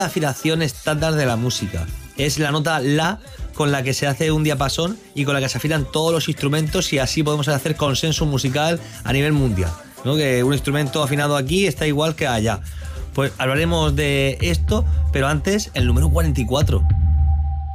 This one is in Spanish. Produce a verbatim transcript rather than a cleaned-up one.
afinación estándar de la música. Es la nota La con la que se hace un diapasón y con la que se afinan todos los instrumentos, y así podemos hacer consenso musical a nivel mundial, ¿no? Que un instrumento afinado aquí está igual que allá. Pues hablaremos de esto, pero antes el número cuarenta y cuatro.